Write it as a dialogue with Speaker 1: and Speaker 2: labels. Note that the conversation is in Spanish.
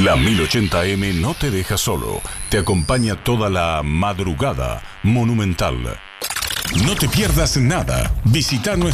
Speaker 1: La 1080M no te deja solo. Te acompaña toda la madrugada Monumental. No te pierdas nada. Visita nuestra